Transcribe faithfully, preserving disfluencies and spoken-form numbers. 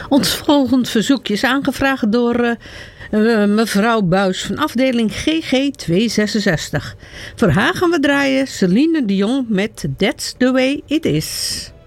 Ons volgend verzoekje is aangevraagd door uh, uh, mevrouw Buis van afdeling G G tweehonderdzesenzestig. Voor haar gaan we draaien Celine Dion met That's the Way It Is.